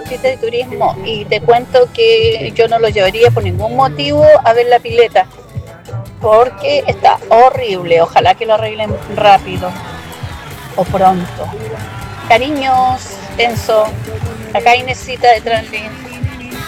chiste de turismo y te cuento que yo no lo llevaría por ningún motivo a ver la pileta porque está horrible. Ojalá que lo arreglen rápido o pronto. Cariños, Enzo. Acá Inesita de Translin.